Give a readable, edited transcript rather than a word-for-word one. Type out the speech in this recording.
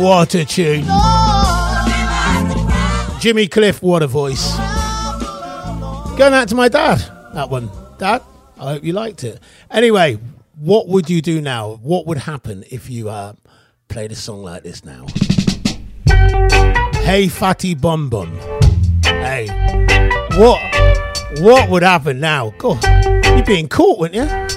What a tune. Jimmy Cliff, what a voice. Going out to my dad, that one. Dad, I hope you liked it. Anyway, what would you do now? What would happen if you played a song like this now? Hey, Fatty Bum Bum. Hey, what would happen now? God, you're being caught, wouldn't you?